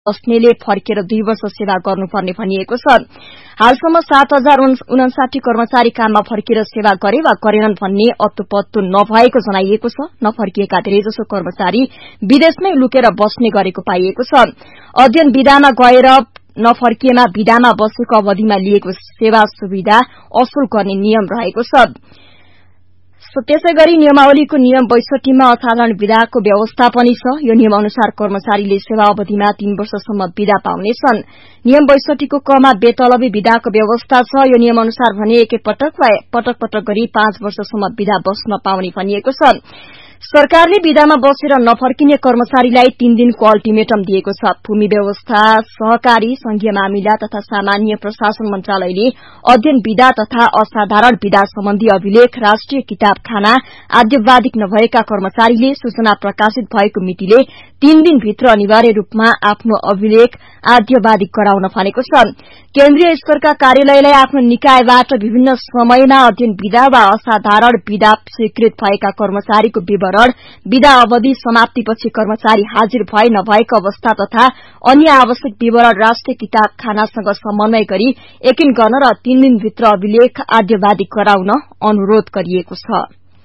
बस्नेले फर्केर 2 वर्ष सेवा गर्नुपर्ने भनिएको छ। हालसम्म 7059 कर्मचारी काममा फर्केर सेवा गरे वा गरेनन् भन्ने अत्तोपत्तो नभएको जनाइएको छ। नफर्किएका धेरैजसो कर्मचारी विदेशमै लुकेर बस्ने गरेको पाइएको छ। अध्ययन विधामा गएर नफर्किएमा विधामा बसेको अवधिमा लिएको सेवा सुविधा असुल गर्ने नियम रहेको छ। त्यसैगरी नियमावलीको नियम 62 मा असाधारण विधाको व्यवस्था पनि छ। यो नियम अनुसार कर्मचारीले सेवा अवधिमा 3 वर्षसम्म विधा पाउनेछन्। नियम 62 को क मा बेतलबी विधाको व्यवस्था छ। यो नियम अनुसार भने एकैपटक वा पटक गरी 5 वर्षसम्म विधा बस्न पाउने भनिएको छ। सरकारले विधामा बसेर नफर्किने कर्मचारीलाई 3 दिनको अल्टिमेटम दिएको छ। भूमि व्यवस्था, सहकारी, संघीय मामिला तथा सामान्य प्रशासन मन्त्रालयले अध्ययन विधा तथा असाधारण विधा सम्बन्धी अभिलेख, राष्ट्रिय किताबखाना आद्यवाधिक नभएका कर्मचारीले सूचना प्रकाशित भएको मितिले 3 दिनभित्र अनिवार्य रूपमा आफ्नो अभिलेख आद्यवाधिक गराउन भनेको छ। केन्द्रीय स्तरका कार्यालयलाई आफ्नो निकायबाट विभिन्न समयमा अध्ययन विधा वा असाधारण विधा स्वीकृत भएका कर्मचारीको विवरण, विधा अवधि समाप्तिपछि कर्मचारी हाजिर भए नभएको अवस्था तथा अन्य आवश्यक विवरण राष्ट्रिय किताबखानासँग समन्वय गरी यकिन गर्न र 3 दिनभित्र अभिलेख आद्यवाधिक गराउन अनुरोध गरिएको छ।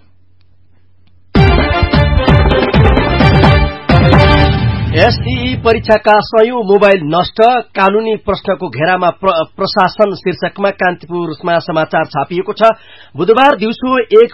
एसईई परीक्षाका 100औं मोबाइल नष्ट, कानूनी प्रश्नको घेरामा प्रशासन शीर्षकमा कान्तिपुरमा समाचार छापिएको छ। बुधबार दिउँसो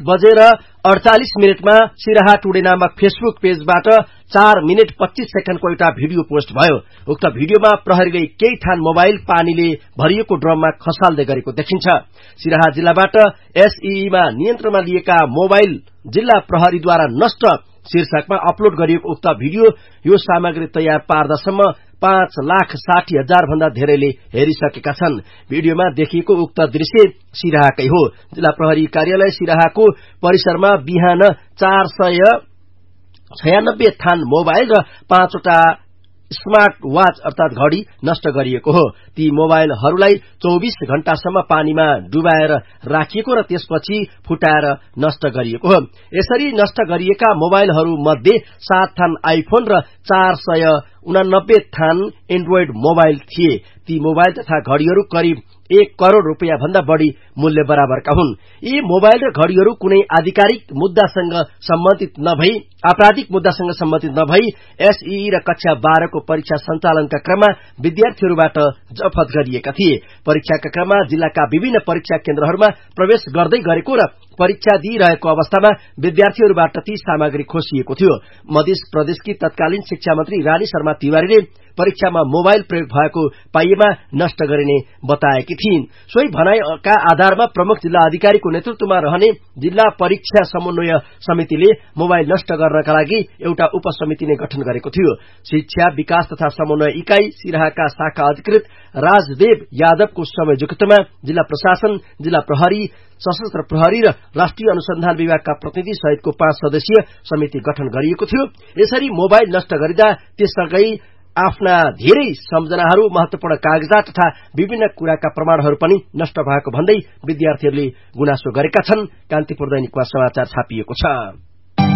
1:48 मा सिराहा टुडे नामक फेसबुक पेजबाट 4 मिनेट 25 सेकेन्डको एउटा भिडियो पोस्ट भयो। उक्त भिडियोमा प्रहरीले केही थान मोबाइल पानीले भरिएको ड्रममा खसाल्दै गरेको देखिन्छ। सिराहा जिल्लाबाट एसईईमा नियन्त्रणमा लिएका मोबाइल जिल्ला प्रहरीद्वारा नष्ट शीर्षकमा अपलोड गरिएको उक्त भिडियो यो सामग्री तयार पार्दासम्म 5,60,000 भन्दा धेरैले हेरिसकेका छन्। भिडियोमा देखिएको उक्त दृश्य सिराहाकै हो। जिल्ला प्रहरी कार्यालय सिराहाको परिसरमा बिहान 496 थान मोबाइल र 5 वटा स्मार्ट वाच अर्थात घड़ी नष्ट गरिएको हो। ती मोबाइलहरूलाई 24 घण्टासम्म पानीमा डुबाएर राखिएको र त्यसपछि फुटाएर नष्ट गरिएको हो। यसरी नष्ट गरिएका मोबाइलहरू मध्ये 7 थान आइफोन र 489 थान एन्ड्रोइड मोबाइल थिए। ती मोबाइल तथा घड़ीहरू करिब 1 करोड़ रुपियाँ भन्दा बढ़ी मूल्य बराबरका हुन्। यी मोबाइल र घड़ीहरू कुनै आधिकारिक मुद्दासँग सम्बन्धित नभई आपराधिक मुद्दासँग सम्बन्धित नभई एसईई र कक्षा 12 को परीक्षा सञ्चालनका क्रममा विद्यार्थीहरूबाट जफत गरिएका थिए। परीक्षाका क्रममा जिल्लाका विभिन्न परीक्षा केन्द्रहरूमा प्रवेश गर्दै गरेको र परीक्षा दिइरहेको अवस्थामा विद्यार्थीहरूबाट ती सामग्री खोसिएको थियो। मध्य प्रदेशकी तत्कालीन शिक्षा मन्त्री रानी शर्मा तिवारीले परीक्षामा मोबाइल प्रयोग भएको पाइएमा नष्ट गरिने बताएकी थिइन्। सोही भनाइका आधारमा प्रमुख जिल्ला अधिकारीको नेतृत्वमा रहने जिल्ला परीक्षा समन्वय समितिले मोबाइल नष्ट गर्नका लागि एउटा उपसमिति नै गठन गरेको थियो। शिक्षा विकास तथा समन्वय इकाई सिराहाका शाखा अधिकृत राजदेव यादवको संयोजकत्वमा जिल्ला प्रशासन, जिल्ला प्रहरी, सशस्त्र प्रहरी र राष्ट्रिय अनुसन्धान विभागका प्रतिनिधि सहितको 5 सदस्यीय समिति गठन गरिएको थियो। यसरी मोबाइल नष्ट गरिँदा त्यससँगै आफ्ना धेरै सम्झनाहरू, महत्वपूर्ण कागजात तथा विभिन्न कुराका प्रमाणहरू पनि नष्ट भएको भन्दै विद्यार्थीहरूले गुनासो गरेका छन्। कान्तिपुर दैनिकमा समाचार छापिएको छ।